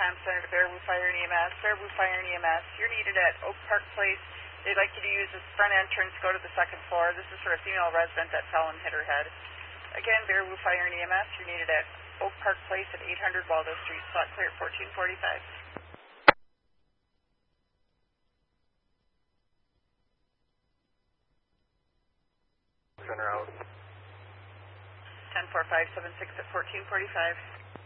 comm center to Baraboo Fire and EMS. Baraboo Fire and EMS, you're needed at Oak Park Place. They'd like you to use this front entrance, go to the second floor. This is for a female resident that fell and hit her head. Again, Baraboo Fire and EMS, you're needed at Oak Park Place at 800 Waldo Street. Slot clear at 1445. Center out. 10-4576 at 1445.